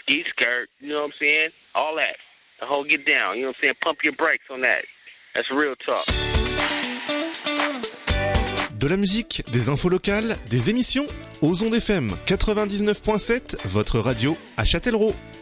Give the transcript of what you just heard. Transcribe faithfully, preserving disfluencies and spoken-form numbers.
ski skirt, you know what I'm saying? All that. The whole get down, you know what I'm saying? Pump your brakes on that. That's real talk. De la musique, des infos locales, des émissions, aux ondes F M quatre-vingt-dix-neuf point sept, votre radio à Châtellerault.